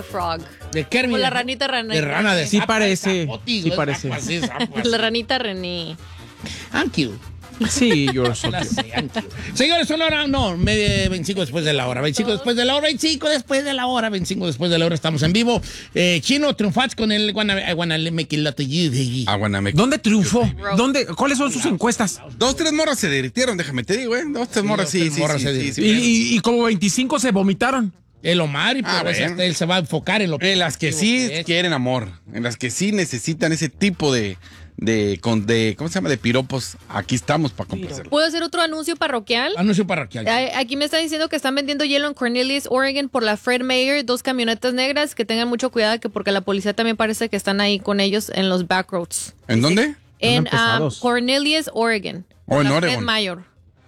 Frog. ¿De Kermit? O la ranita René. De rana de Sí zapa, parece, zapoti, sí es parece. zapa, sí, zapa, La sí. ranita René. Thank you. Sí, you're so La cute. sé, thank you. Señores, son la hora, no, 25 después de la hora, 25 después de la hora, 25 después de la hora, 25 después de la hora, estamos en vivo. Chino, triunfats con el I wanna make it to you, baby. Aguaname. ¿Dónde triunfó? ¿Cuáles son sus encuestas? 2, 3 morras se derritieron, déjame te digo, 2, 3 morras, dos, tres sí, morras se sí, derritieron. sí. Y como 25 se vomitaron. El Omar, y pues bueno. él se va a enfocar en lo En las que sí quieren amor, en las que sí necesitan ese tipo de ¿cómo se llama? De piropos. Aquí estamos para complacerlo. ¿Puedo hacer otro anuncio parroquial? Anuncio parroquial. Aquí me están diciendo que están vendiendo hielo en Cornelius, Oregon por la Fred Meyer, 2 camionetas negras, que tengan mucho cuidado que porque la policía también parece que están ahí con ellos en los back roads. ¿En dónde? En pesados. Cornelius, Oregon. Oh, en La Oregon. Fred Meyer.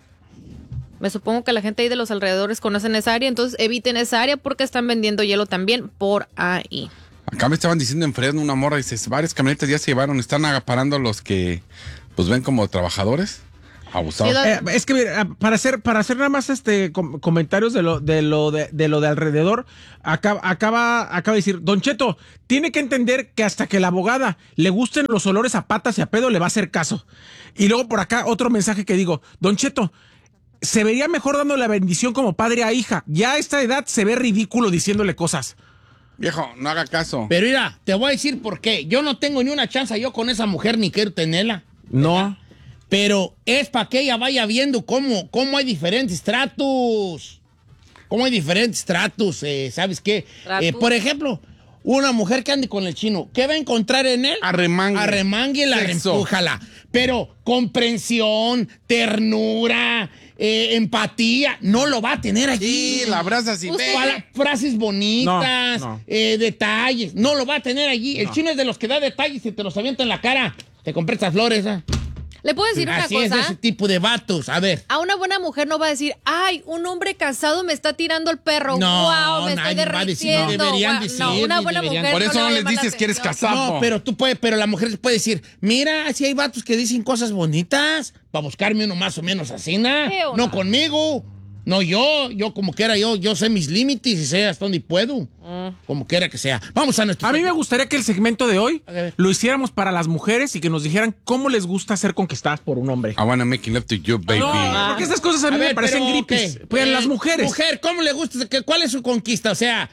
Me supongo que la gente ahí de los alrededores conocen esa área, entonces eviten esa área porque están vendiendo hielo también por ahí. Acá me estaban diciendo en Fresno una morra, dice, varias camionetas ya se llevaron, están acaparando los que pues ven como trabajadores abusados. Sí, Es que mira, para hacer nada más comentarios de lo de alrededor, acaba de decir, Don Cheto, tiene que entender que hasta que la abogada le gusten los olores a patas y a pedo le va a hacer caso. Y luego por acá otro mensaje que digo, Don Cheto, se vería mejor dando la bendición como padre a hija. Ya a esta edad se ve ridículo diciéndole cosas. Viejo, no haga caso. Pero mira, te voy a decir por qué. Yo no tengo ni una chance yo con esa mujer ni quiero tenerla. No. Pero es para que ella vaya viendo cómo hay diferentes tratos. Cómo hay diferentes tratos, ¿sabes qué? ¿Tratos? Por ejemplo, una mujer que ande con el chino, ¿qué va a encontrar en él? Arremangue. Arremangue y la Sexo. reempújala. Pero comprensión, ternura, empatía, no lo va a tener allí. Sí, la abrazas y Usted- ve. Frases bonitas, No, no. detalles, no lo va a tener allí. El chino es de los que da detalles y te los avienta en la cara. Te compré estas flores, ¿ah? ¿Le puedo decir una Así es cosa? ese tipo de vatos. A ver. A una buena mujer no va a decir, ay, un hombre casado me está tirando el perro. No, Wow, me estoy nadie va a decir, no derritiendo. deberían Guau, decir, no, una ni buena deberían. mujer Por eso le no va a les llamar la dices que eres atención. casado. No, pero la mujer puede decir, mira, si hay vatos que dicen cosas bonitas para buscarme uno más o menos así, ¿no? Sí, o No no. conmigo. No, yo como quiera, yo sé mis límites y sé hasta dónde puedo. Como quiera que sea. Vamos a nuestro... A mí me gustaría que el segmento de hoy A ver. lo hiciéramos para las mujeres y que nos dijeran cómo les gusta ser conquistadas por un hombre. I wanna make love to you, baby. No, porque estas cosas a mí me parecen gripes. ok. Pues las mujeres. Mujer, ¿cómo le gusta? ¿Cuál es su conquista? O sea,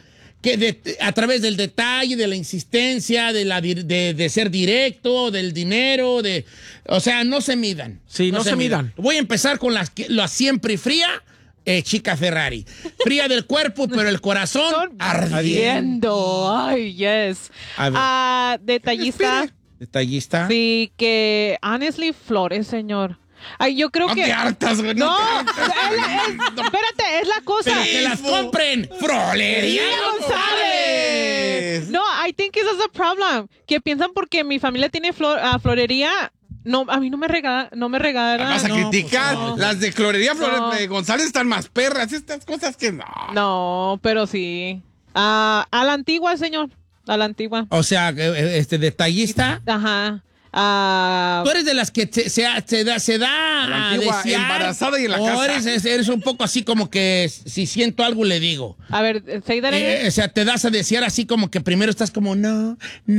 a través del detalle, de la insistencia, de ser directo, del dinero, o sea, no se midan. Sí, no se midan. Voy a empezar con la siempre fría, chica Ferrari. Fría del cuerpo, pero el corazón ardiente. Ardiendo. Ay, yes. A ver. Detallista. Detallista. Sí, que honestly, flores, señor. Ay, yo creo No que. te hartas, güey. No, te hartas. espérate, es la cosa. Pero que las compren. Frolería González. No, I think this is a problem. Que piensan porque mi familia tiene florería. No, a mí no me regalan. Vas a no, criticar. pues no. Las de Florería No. de González están más perras. Estas cosas que no. No, pero sí. A la antigua, señor. A la antigua. O sea, detallista. Ajá. Tú eres de las que se da La a antigua, desear, embarazada y en la o casa. eres un poco así como que si siento algo le digo. A ver, say that again. O sea, te das a desear así como que primero estás como no,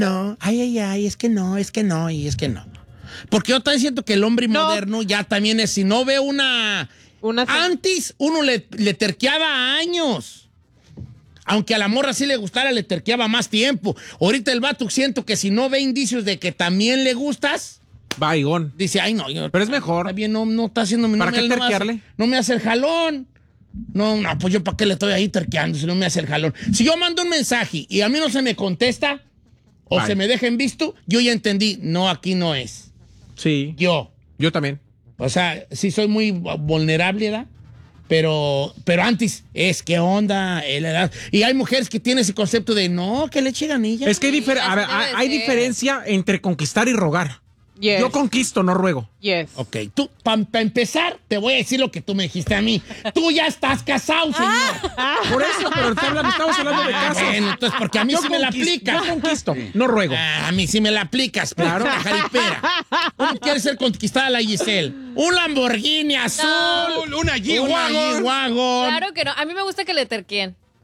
ay, es que no, y es que no. Porque yo también siento que el hombre No. moderno ya también es, si no ve una... Antes uno le terqueaba años. Aunque a la morra sí le gustara, le terqueaba más tiempo. Ahorita el vato siento que si no ve indicios de que también le gustas, Baigón. dice, ay, no. Pero es mejor. Está bien, no está haciendo... ¿Para qué no me terquearle? no me hace el jalón. No, pues yo para qué le estoy ahí terqueando si no me hace el jalón. Si yo mando un mensaje y a mí no se me contesta o Bye. se me deja en visto, yo ya entendí, no, aquí no es. Sí. Yo. Yo también. O sea, sí soy muy vulnerable, ¿verdad? Pero antes, ¿qué onda? La edad. Y hay mujeres que tienen ese concepto de, no, que le eche ganilla. Es que hay, así debe hay ser. diferencia entre conquistar y rogar. Yes. Yo conquisto, no ruego. Yes. Ok, tú, para empezar, te voy a decir lo que tú me dijiste a mí. Tú ya estás casado, señor. Por eso, pero estamos hablando de casos. Bueno, entonces, porque a mí sí me la aplicas. Yo conquisto, no ruego. A mí sí me la aplicas, claro. Jaripera. ¿Cómo quieres ser conquistada la Giselle? Un Lamborghini azul. Una Una G-Wagon. G-Wagon. Claro que no. A mí me gusta que le terqueen.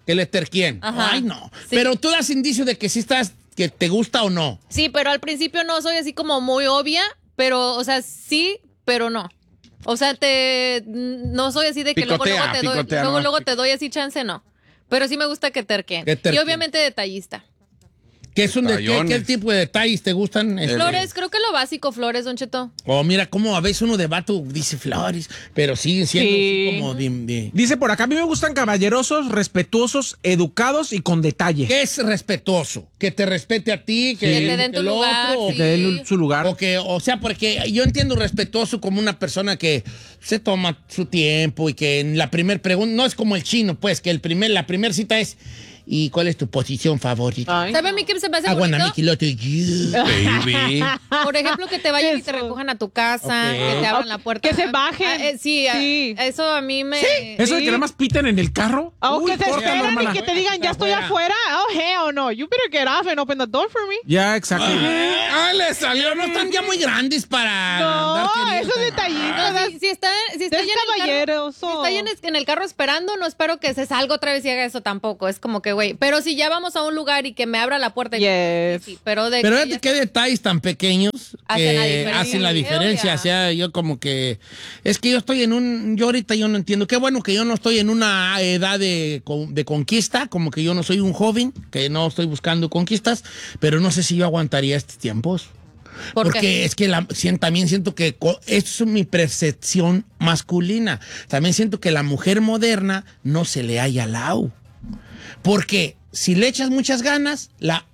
Que le terquien. Ajá. Ay, no. Sí. Pero tú das indicio de que sí estás, que te gusta o no. Sí, pero al principio no soy así como muy obvia, pero, o sea, sí, pero no. O sea, no soy así de que Picotea, picotea, luego te doy así chance, no. Pero sí me gusta que terquen. Que terquen. Y obviamente detallista. ¿Qué es Detallones. ¿qué tipo de detalles te gustan? Flores, creo que lo básico, flores, Don Cheto. Oh, mira cómo a veces uno de vato dice flores, pero siguen siendo Sí. así como de... Dice por acá, a mí me gustan caballerosos, respetuosos, educados y con detalle. ¿Qué es respetuoso? Que te respete a ti, que, Que te den tu el lugar, otro, sí. Que dé su lugar. o sea, porque yo entiendo respetuoso como una persona que se toma su tiempo y que en la primera pregunta, no es como el chino, pues, que la primera cita es, ¿y cuál es tu posición favorita? Ay, ¿Sabe a mí qué se me hace I wanna bonito? make you love you, baby. Por ejemplo, que te vayan y te Eso. recojan a tu casa, Ok. que te abran la puerta. Que se bajen. Sí, Sí. eso a mí me... Eso de que nada más piten en el carro. O Uy, que te córtalo, esperen hermana. y que te digan, ya estoy afuera. Oh, hell no. You better get off and open the door for me. Ya, exacto. Ah, le salió. No están ya muy grandes para andar No, queriendo esos estar- detallitos. No, si está ya en el carro, caballeros. si está ya en el carro esperando, no espero que se salga otra vez y haga eso tampoco. Es como que, güey, pero si ya vamos a un lugar y que me abra la puerta. Yes. Sí, pero de Pero que es ya- qué detalles tan pequeños Hacen la que diferencia. hacen la diferencia. Hell O sea, yo como que... Es que yo estoy yo ahorita yo no entiendo. Qué bueno que yo no estoy en una edad de conquista, como que yo no soy un joven, que no estoy buscando conquistas, pero no sé si yo aguantaría estos tiempos. ¿Por Porque qué? es que también siento que esto es mi percepción masculina. También siento que la mujer moderna no se le haya lado. Porque si le echas muchas ganas,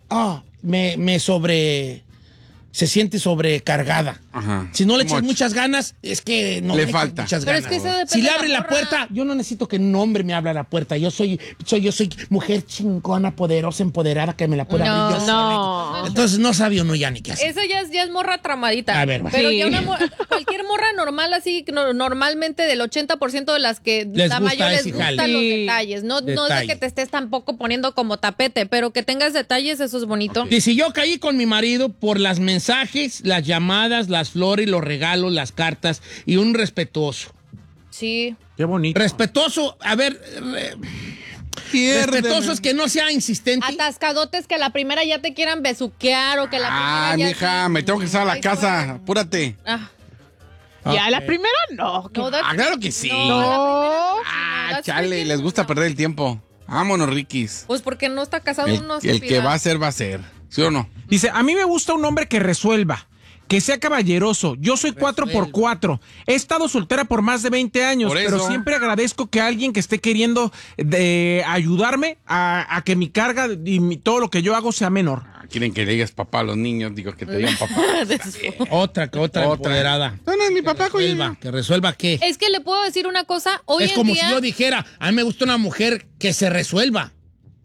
se siente sobrecargada. Ajá. Si no le echas Much. muchas ganas, es que no Le echas falta. muchas Pero ganas. es que eso depende Si le de abre la morra. puerta, yo no necesito que un hombre me abra la puerta. Yo soy mujer chingona, poderosa, empoderada, que me la pueda abrir yo no. solita. Entonces no sabe uno ya ni qué hacer. Esa ya es morra tramadita. A ver, va. Pero Sí. ya cualquier morra normal, así, normalmente del 80% de las que Les la gusta mayor les ese jale. gustan los Sí. detalles. No es de Detalles. que te estés tampoco poniendo como tapete, pero que tengas detalles, eso es bonito. Y si yo caí con mi marido por las mensajes, las llamadas, las flores, los regalos, las cartas y un respetuoso. Sí. Qué bonito. Respetuoso, a ver, respetuoso es que no sea insistente. Atascadotes que la primera ya te quieran besuquear o que la primera Ah, ya... mija, me tengo que estar a la Ay, casa. suave. Apúrate. Ah, Ya, la primera no. no, Ah, claro que sí. No, la primera no, Ah, that's chale, freaking- les gusta perder el tiempo. Vámonos, Rikis. Pues porque no está casado uno. El que va a ser, va a ser. ¿Sí o no? Dice, a mí me gusta un hombre que resuelva, que sea caballeroso. Yo soy 4x4. He estado soltera por más de 20 años, Por pero eso. siempre agradezco que alguien que esté queriendo ayudarme a que mi carga y todo lo que yo hago sea menor. Ah, quieren que le digas papá a los niños. Digo, que te digan papá. Otra empoderada. No, no es mi papá, Que resuelva qué. Es que le puedo decir una cosa. Hoy Es en como día... si yo dijera, a mí me gusta una mujer que se resuelva.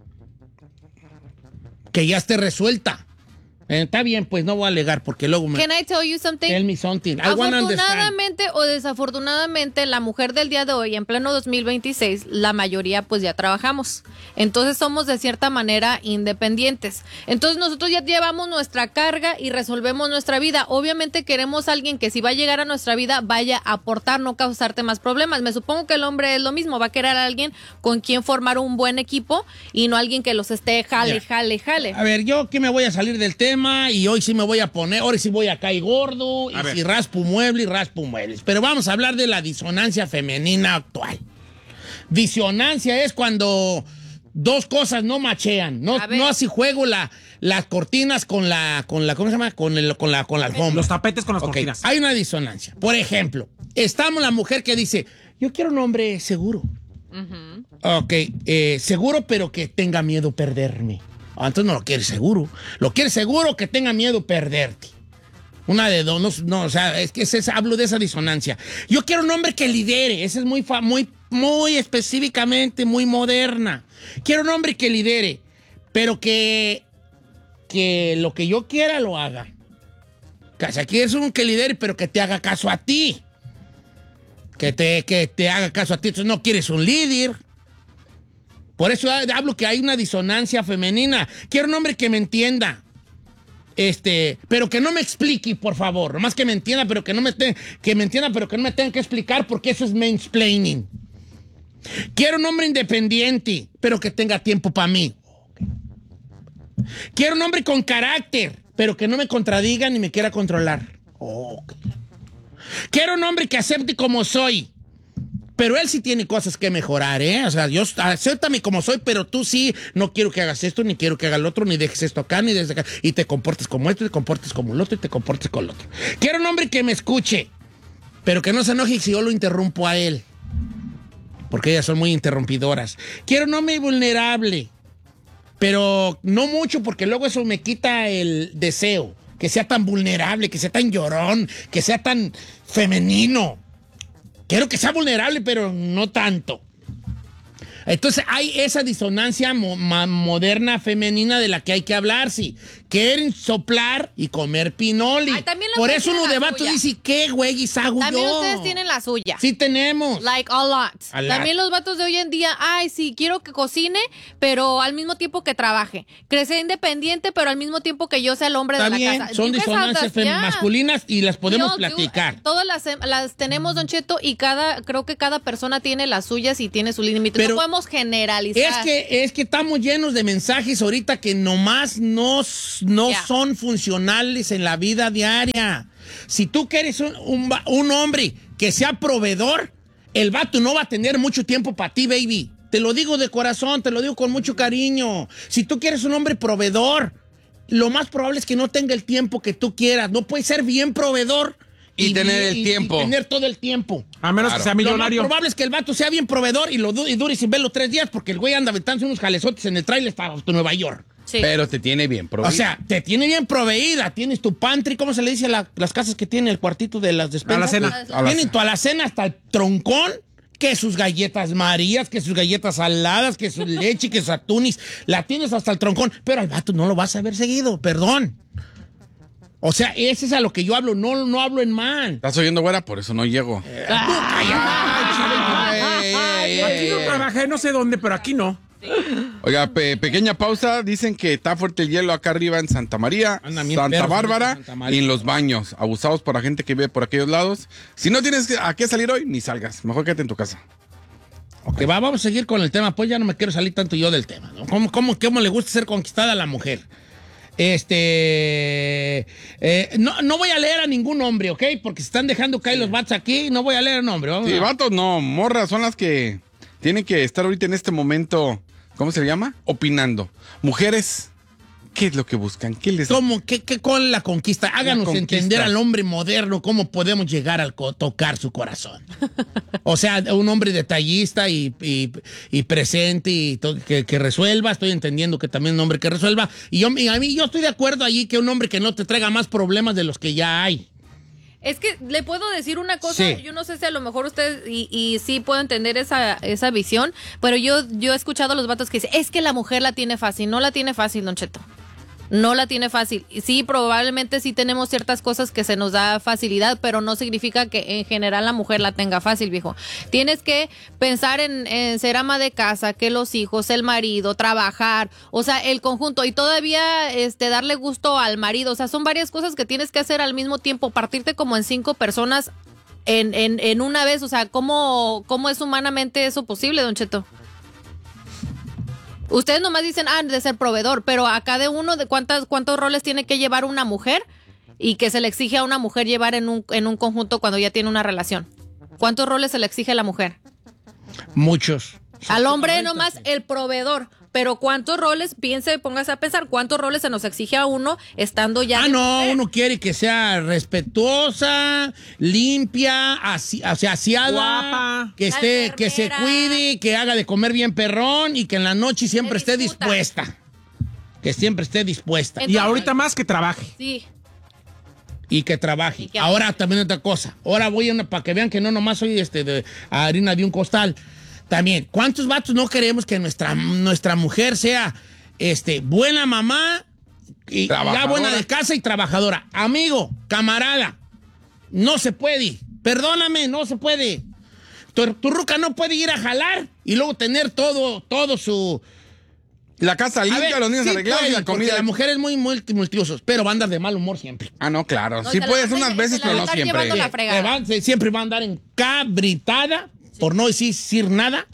Que ya esté resuelta. Está bien, pues no voy a alegar porque luego me... Can I tell you something? Tell me something. I wanna understand. Afortunadamente o desafortunadamente, la mujer del día de hoy, en pleno 2026, la mayoría pues ya trabajamos. Entonces somos de cierta manera independientes. Entonces nosotros ya llevamos nuestra carga y resolvemos nuestra vida. Obviamente queremos a alguien que si va a llegar a nuestra vida vaya a aportar, no causarte más problemas. Me supongo que el hombre es lo mismo, va a querer a alguien con quien formar un buen equipo y no alguien que los esté jale. A ver, yo que me voy a salir del tema y hoy sí me voy a poner, ahora sí voy a caer gordo A y ver. si raspo muebles. Pero vamos a hablar de la disonancia femenina actual. Disonancia es cuando dos cosas no machean, no A ver. así juego las cortinas con la ¿cómo se llama? Con la alfombra. Los tapetes con las Ok, cortinas. hay una disonancia. Por ejemplo, estamos la mujer que dice, yo quiero un hombre seguro. Ok, seguro pero que tenga miedo perderme. Entonces no lo quieres seguro. Lo quieres seguro que tenga miedo perderte. Una de dos, no, o sea, es que hablo de esa disonancia. Yo quiero un hombre que lidere. Esa es muy específicamente, muy moderna. Quiero un hombre que lidere, pero que lo que yo quiera lo haga. O sea, quieres un que lidere, pero que te haga caso a ti. Que te haga caso a ti. Entonces no quieres un líder. Por eso hablo que hay una disonancia femenina. Quiero un hombre que me entienda. Pero que no me explique, por favor. Nomás que me entienda, pero que no me entienda, pero que no me tenga que explicar, porque eso es mansplaining. Quiero un hombre independiente, pero que tenga tiempo para mí. Quiero un hombre con carácter, pero que no me contradiga ni me quiera controlar. Quiero un hombre que acepte como soy, pero él sí tiene cosas que mejorar, ¿eh? O sea, yo acéptame como soy, pero tú sí, no quiero que hagas esto, ni quiero que hagas lo otro, ni dejes esto acá, ni desde acá. Y te comportes como esto, y te comportes como el otro, y te comportes con el otro. Quiero un hombre que me escuche, pero que no se enoje si yo lo interrumpo a él, porque ellas son muy interrumpidoras. Quiero un hombre vulnerable, pero no mucho, porque luego eso me quita el deseo. Que sea tan vulnerable, que sea tan llorón, que sea tan femenino. Quiero que sea vulnerable, pero no tanto. Entonces hay esa disonancia moderna femenina de la que hay que hablar, sí. Quieren soplar y comer pinoli. Ay, por eso uno de vatos dice, ¿qué güey hago yo? También ustedes tienen la suya. Sí tenemos. Like a lot. También los vatos de hoy en día, ay, sí, quiero que cocine, pero al mismo tiempo que trabaje. Que sea independiente, pero al mismo tiempo que yo sea el hombre de la casa. Son disonancias masculinas y las podemos platicar. Todas las tenemos, Don Cheto, y creo que cada persona tiene las suyas y tiene su límite. No podemos generalizar. Es que estamos llenos de mensajes ahorita que nomás no son funcionales en la vida diaria. Si tú quieres un hombre que sea proveedor, el vato no va a tener mucho tiempo para ti, baby. Te lo digo de corazón, te lo digo con mucho cariño. Si tú quieres un hombre proveedor, lo más probable es que no tenga el tiempo que tú quieras. No puede ser bien proveedor y tener el tiempo. Y tener todo el tiempo. A menos que sea millonario. Lo más probable es que el vato sea bien proveedor y dure sin verlo 3 días, porque el güey anda aventándose unos jalezotes en el trailer hasta Nueva York. Sí. Pero te tiene bien proveída. O sea, te tiene bien proveída. Tienes tu pantry, ¿cómo se le dice a las casas que tienen el cuartito de las despensas? Alacena. Tienen tu alacena hasta el troncón, que sus galletas marías, que sus galletas saladas, que su leche, que su atunis. La tienes hasta el troncón, pero al vato no lo vas a ver seguido, perdón. O sea, ese es a lo que yo hablo, no hablo en mal. ¿Estás oyendo, güera? Por eso no llego. Aquí no trabajé, no sé dónde, pero aquí no. Oiga, pequeña pausa. Dicen que está fuerte el hielo acá arriba en Santa María, Santa Bárbara y en los baños. Abusados por la gente que vive por aquellos lados. Si no tienes a qué salir hoy, ni salgas. Mejor quédate en tu casa. Ok, vamos a seguir con el tema. Pues ya no me quiero salir tanto yo del tema, ¿no? ¿Cómo le gusta ser conquistada a la mujer? No voy a leer a ningún hombre, ¿ok? Porque se están dejando caer los vatos aquí. No voy a leer a nombre. Sí, vatos no. Morras son las que tienen que estar ahorita en este momento, ¿cómo se llama? Opinando. Mujeres, ¿qué es lo que buscan? ¿Qué les... con la conquista? Háganos entender al hombre moderno cómo podemos llegar a tocar su corazón. O sea, un hombre detallista y presente y que resuelva. Estoy entendiendo que también un hombre que resuelva. Y a mí yo estoy de acuerdo allí que un hombre que no te traiga más problemas de los que ya hay. Es que le puedo decir una cosa, sí. Yo no sé si a lo mejor usted y sí puedo entender esa visión, pero yo he escuchado a los vatos que dicen, es que la mujer la tiene fácil. No la tiene fácil, Don Cheto. No la tiene fácil. Sí, probablemente sí tenemos ciertas cosas que se nos da facilidad, pero no significa que en general la mujer la tenga fácil, viejo. Tienes que pensar en ser ama de casa, que los hijos, el marido, trabajar, o sea, el conjunto y todavía darle gusto al marido. O sea, son varias cosas que tienes que hacer al mismo tiempo, partirte como en 5 personas en una vez. O sea, ¿cómo es humanamente eso posible, Don Cheto? Ustedes nomás dicen, de ser proveedor, pero a cada uno de cuántos roles tiene que llevar una mujer y que se le exige a una mujer llevar en un conjunto cuando ya tiene una relación. ¿Cuántos roles se le exige a la mujer? Muchos. Al hombre nomás el proveedor, pero ¿cuántos roles? Póngase a pensar, ¿cuántos roles se nos exige a uno estando ya? Uno quiere que sea respetuosa, limpia, aseada, guapa, que se cuide, que haga de comer bien perrón y que en la noche siempre esté dispuesta. Que siempre esté dispuesta. Entonces, y ahorita más que trabaje. Sí. Y que trabaje. Ahora también otra cosa. Ahora voy para que vean que no nomás soy de harina de un costal. También, ¿cuántos vatos no queremos que nuestra mujer sea buena mamá, y ya buena de casa y trabajadora? Amigo, camarada, no se puede. Perdóname, no se puede. Tu ruca no puede ir a jalar y luego tener todo su... La casa limpia, los niños arreglados y la comida. La mujer es muy multiusos, pero va a andar de mal humor siempre. No, claro. No, sí puedes unas veces, pero no siempre. Siempre va a andar encabritada, por no decir nada,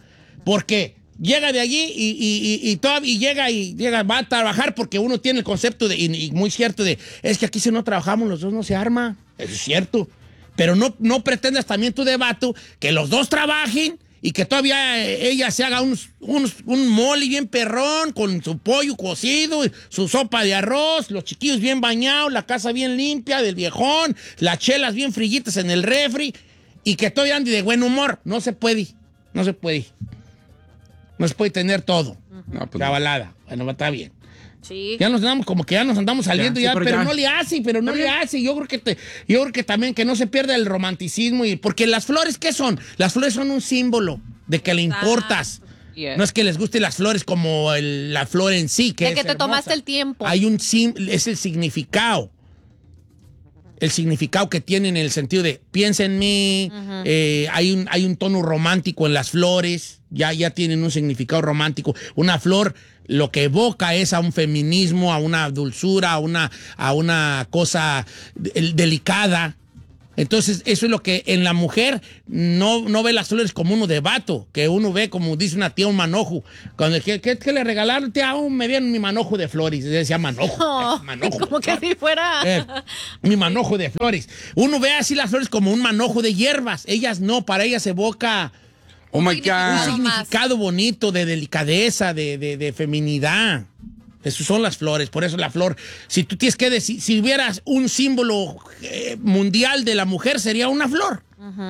Porque llega de allí y llega, va a trabajar porque uno tiene el concepto y muy cierto es que aquí si no trabajamos los dos no se arma. Eso es cierto. Pero no pretendas también tú de vato que los dos trabajen y que todavía ella se haga un mole bien perrón con su pollo cocido, su sopa de arroz, los chiquillos bien bañados, la casa bien limpia del viejón, las chelas bien frillitas en el refri y que todavía ande de buen humor. No se puede. No se puede tener todo. No, pues Chavalada. Bueno, está bien. Sí. Ya nos andamos saliendo pero no le hace. Yo creo que también que no se pierda el romanticismo porque las flores, ¿qué son? Las flores son un símbolo de que le importas. Yeah. No es que les guste las flores como la flor en sí, que de que te tomaste el tiempo. Es el significado. El significado que tienen en el sentido de piensa en mí, hay un tono romántico en las flores, ya tienen un significado romántico. Una flor lo que evoca es a un feminismo, a una dulzura, a una cosa delicada. Entonces, eso es lo que en la mujer no ve las flores como uno de vato, que uno ve como dice una tía, un manojo. Cuando ¿qué le regalaron? Tía, me dieron mi manojo de flores. Decía manojo. Manojo. Como que si fuera. Mi manojo de flores. Uno ve así las flores como un manojo de hierbas. Ellas no, para ellas evoca oh my God. un significado bonito de delicadeza, de feminidad. Esas son las flores, por eso la flor, si tú tienes que decir, si hubieras un símbolo mundial de la mujer, sería una flor.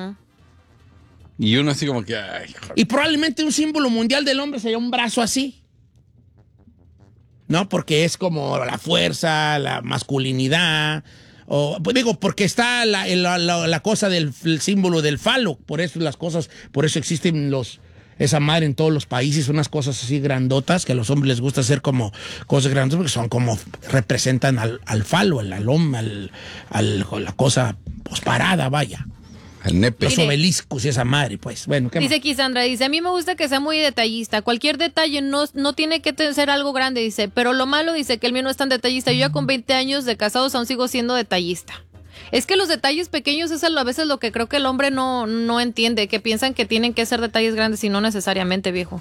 Y uno así como que... Ay, y probablemente un símbolo mundial del hombre sería un brazo así. ¿No? Porque es como la fuerza, la masculinidad, porque está la cosa del símbolo del falo, por eso existen esa madre en todos los países, unas cosas así grandotas que a los hombres les gusta hacer como cosas grandes porque son como representan al falo, al hombre, la cosa parada, vaya. El nepe. Los obeliscos y esa madre, pues. Bueno, ¿qué dice más? aquí Sandra, a mí me gusta que sea muy detallista. Cualquier detalle no tiene que ser algo grande, dice. Pero lo malo, dice, que el mío no es tan detallista. Yo ya con 20 años de casados aún sigo siendo detallista. Es que los detalles pequeños es a veces lo que creo que el hombre no entiende, que piensan que tienen que ser detalles grandes y no necesariamente, viejo.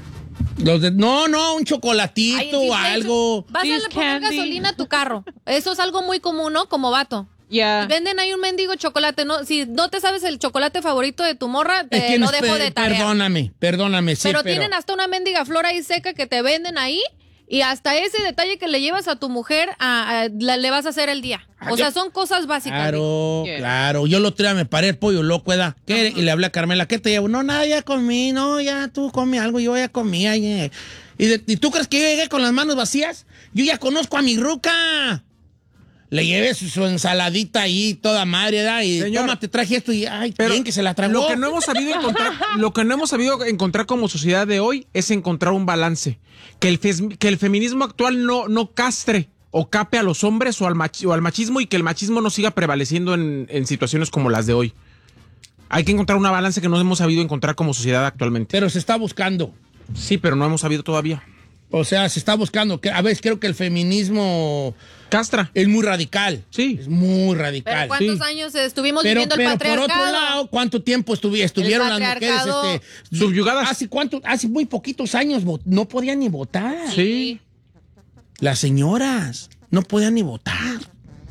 No, un chocolatito o algo. Vas a poner gasolina a tu carro. Eso es algo muy común, ¿no? Como vato. Yeah. Venden ahí un mendigo chocolate, ¿no? Si no te sabes el chocolate favorito de tu morra, te lo dejo de tarea. Perdóname, sí, pero tienen hasta una mendiga flor ahí seca que te venden ahí y hasta ese detalle que le llevas a tu mujer le vas a hacer el día. O sea, son cosas básicas. Claro. Yo el otro día me paré el pollo loco, ¿verdad? Y le hablé a Carmela, ¿qué te llevo? No, nada, ya comí, no, ya tú comí algo, yo ya comí. ¿Y tú crees que yo llegué con las manos vacías? Yo ya conozco a mi ruca. Le llevé su ensaladita ahí, toda madre, ¿verdad? Y señor, toma, te traje esto y ay, bien que se la tragó. Lo que no hemos sabido encontrar como sociedad de hoy es encontrar un balance. Que el feminismo actual no castre o cape a los hombres o al machismo y que el machismo no siga prevaleciendo en situaciones como las de hoy. Hay que encontrar una balance que no hemos sabido encontrar como sociedad actualmente. Pero se está buscando. Sí, pero no hemos sabido todavía. O sea, se está buscando. A veces creo que el feminismo castra. Es muy radical. Sí. Es muy radical. ¿Pero cuántos años estuvimos viviendo el patriarcado? Por otro lado, ¿cuánto tiempo estuvieron las mujeres subyugadas? Hace muy poquitos años no podían ni votar. Sí. Las señoras no podían ni votar.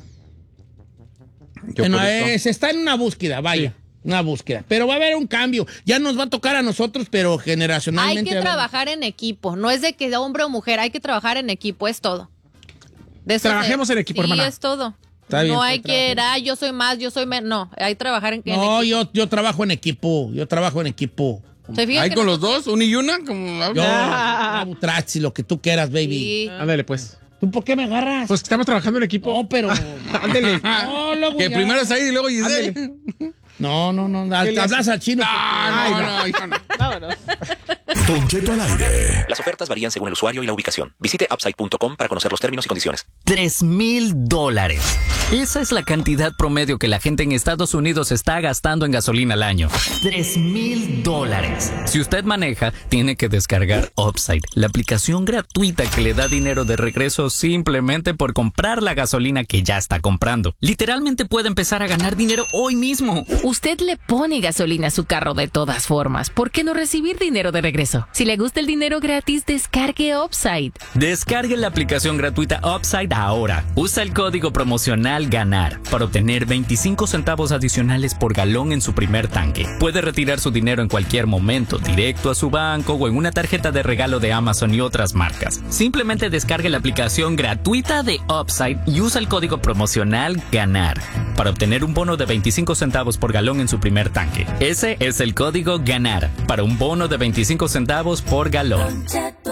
Se está en una búsqueda, vaya. Sí. Una búsqueda. Pero va a haber un cambio. Ya nos va a tocar a nosotros, pero generacionalmente. Hay que trabajar en equipo. No es de que hombre o mujer. Hay que trabajar en equipo. Es todo. Trabajemos en equipo, hermana. Sí, es todo. Está bien, no hay que yo soy más, yo soy menos. No, hay que trabajar en equipo. No, yo trabajo en equipo. ¿Hay con los dos? ¿Una y una? Como... Yo, Trachi, lo que tú quieras, baby. Sí. Ándale, pues. ¿Tú por qué me agarras? Pues estamos trabajando en equipo. No, pero... Ándale. No, luego que ya. primero es ahí y luego Giselle. No. Hablas al chino. No. Vámonos. Don Cheto al aire. Las ofertas varían según el usuario y la ubicación. Visite Upside.com para conocer los términos y condiciones. $3,000. Esa es la cantidad promedio que la gente en Estados Unidos está gastando en gasolina al año. $3,000. Si usted maneja, tiene que descargar Upside, la aplicación gratuita que le da dinero de regreso simplemente por comprar la gasolina que ya está comprando. Literalmente puede empezar a ganar dinero hoy mismo. Usted le pone gasolina a su carro de todas formas. ¿Por qué no recibir dinero de regreso regreso. Si le gusta el dinero gratis, descargue Upside. Descargue la aplicación gratuita Upside ahora. Usa el código promocional GANAR para obtener 25 centavos adicionales por galón en su primer tanque. Puede retirar su dinero en cualquier momento, directo a su banco o en una tarjeta de regalo de Amazon y otras marcas. Simplemente descargue la aplicación gratuita de Upside y usa el código promocional GANAR para obtener un bono de 25 centavos por galón en su primer tanque. Ese es el código GANAR para un bono de 25 centavos por galón.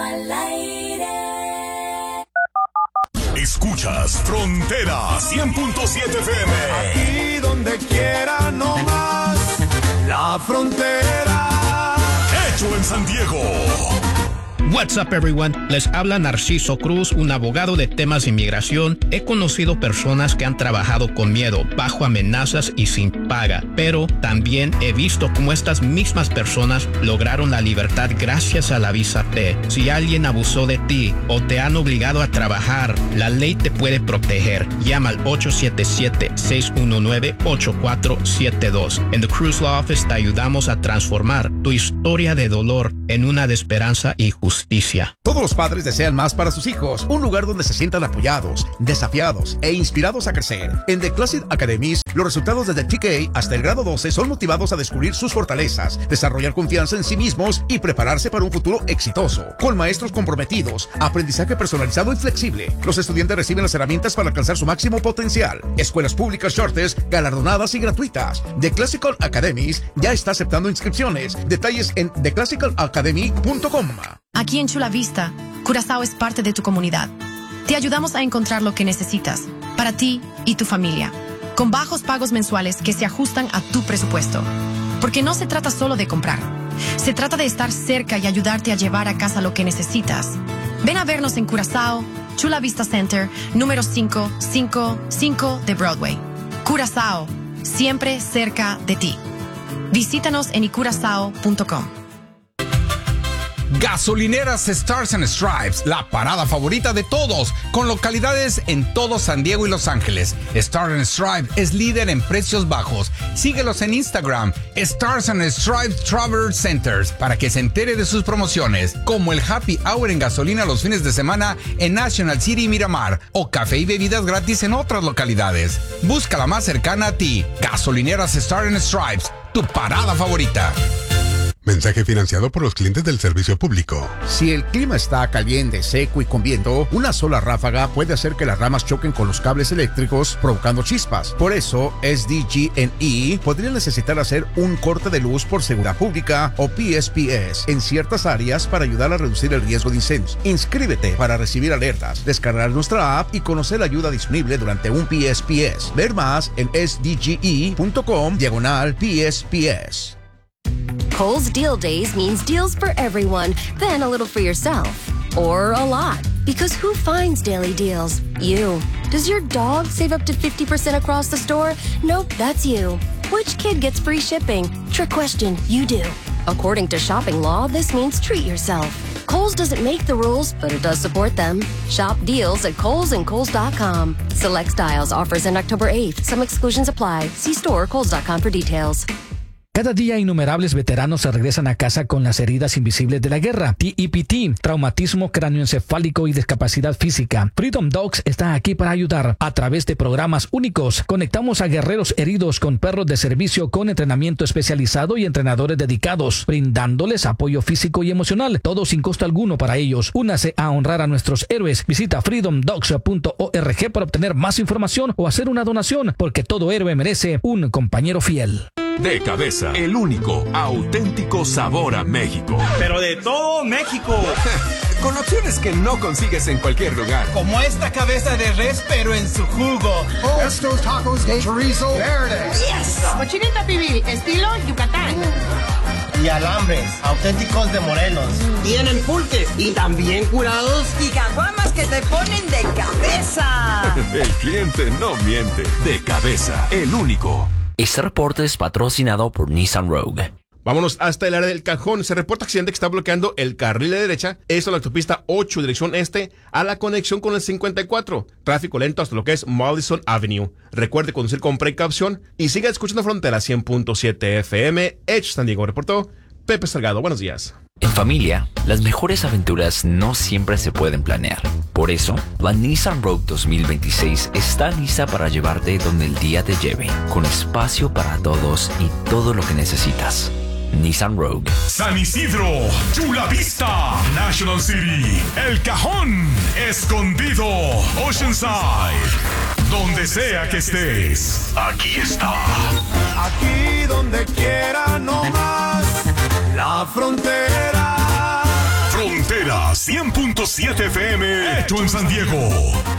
Escuchas Frontera 100.7 FM. Aquí donde quiera, no más. La Frontera. Hecho en San Diego. What's up, everyone? Les habla Narciso Cruz, un abogado de temas de inmigración. He conocido personas que han trabajado con miedo, bajo amenazas y sin paga, pero también he visto cómo estas mismas personas lograron la libertad gracias a la visa T. Si alguien abusó de ti o te han obligado a trabajar, la ley te puede proteger. Llama al 877-619-8472. En The Cruz Law Office te ayudamos a transformar tu historia de dolor en una de esperanza y justicia. Todos los padres desean más para sus hijos, un lugar donde se sientan apoyados, desafiados e inspirados a crecer. En The Classic Academies, los resultados desde TK hasta el grado 12 son motivados a descubrir sus fortalezas, desarrollar confianza en sí mismos y prepararse para un futuro exitoso. Con maestros comprometidos, aprendizaje personalizado y flexible, los estudiantes reciben las herramientas para alcanzar su máximo potencial. Escuelas públicas Shortest, galardonadas y gratuitas. The Classical Academies ya está aceptando inscripciones. Detalles en theclassicalacademy.com. Aquí en Chula Vista, Curazao es parte de tu comunidad. Te ayudamos a encontrar lo que necesitas para ti y tu familia, con bajos pagos mensuales que se ajustan a tu presupuesto. Porque no se trata solo de comprar, se trata de estar cerca y ayudarte a llevar a casa lo que necesitas. Ven a vernos en Curazao, Chula Vista Center, número 555 de Broadway. Curazao, siempre cerca de ti. Visítanos en icurazao.com. Gasolineras Stars and Stripes, la parada favorita de todos, con localidades en todo San Diego y Los Ángeles. Stars and Stripes es líder en precios bajos. Síguelos en Instagram, Stars and Stripes Travel Centers, para que se entere de sus promociones, como el Happy Hour en gasolina los fines de semana en National City y Miramar, o café y bebidas gratis en otras localidades. Busca la más cercana a ti. Gasolineras Stars and Stripes, tu parada favorita. Mensaje financiado por los clientes del servicio público. Si el clima está caliente, seco y con viento, una sola ráfaga puede hacer que las ramas choquen con los cables eléctricos, provocando chispas. Por eso, SDG&E podría necesitar hacer un corte de luz por seguridad pública o PSPS en ciertas áreas para ayudar a reducir el riesgo de incendios. Inscríbete para recibir alertas, descargar nuestra app y conocer la ayuda disponible durante un PSPS. Ver más en sdge.com/PSPS. Kohl's Deal Days means deals for everyone, then a little for yourself. Or a lot. Because who finds daily deals? You. Does your dog save up to 50% across the store? Nope, that's you. Which kid gets free shipping? Trick question, you do. According to shopping law, this means treat yourself. Kohl's doesn't make the rules, but it does support them. Shop deals at KohlsandKohls.com. Select styles, offers end October 8th. Some exclusions apply. See store or Kohls.com for details. Cada día innumerables veteranos se regresan a casa con las heridas invisibles de la guerra. TEPT, traumatismo cráneoencefálico y discapacidad física. Freedom Dogs está aquí para ayudar. A través de programas únicos, conectamos a guerreros heridos con perros de servicio con entrenamiento especializado y entrenadores dedicados, brindándoles apoyo físico y emocional, todo sin costo alguno para ellos. Únase a honrar a nuestros héroes. Visita freedomdogs.org para obtener más información o hacer una donación, porque todo héroe merece un compañero fiel. De Cabeza, el único auténtico sabor a México. Pero de todo México. Con opciones que no consigues en cualquier lugar. Como esta cabeza de res, pero en su jugo. Estos tacos de chorizo verde. Yes. Cochinita pibil, estilo Yucatán. Y alambres, auténticos de Morelos. Tienen pulques y también curados. Y caguamas que te ponen de cabeza. El cliente no miente. De Cabeza, el único. Este reporte es patrocinado por Nissan Rogue. Vámonos hasta el área del Cajón. Se reporta accidente que está bloqueando el carril de derecha. Esto en la autopista 8, dirección este, a la conexión con el 54. Tráfico lento hasta lo que es Madison Avenue. Recuerde conducir con precaución y siga escuchando Frontera 100.7 FM. San Diego reportó Pepe Salgado. Buenos días. En familia, las mejores aventuras no siempre se pueden planear. Por eso, la Nissan Rogue 2026 está lista para llevarte donde el día te lleve, con espacio para todos y todo lo que necesitas. Nissan Rogue. San Isidro, Chula Vista, National City, El Cajón, Escondido, Oceanside. Donde sea que estés, aquí está. Aquí donde quiera no más. La Frontera. Frontera 100.7 FM, hecho en San Diego.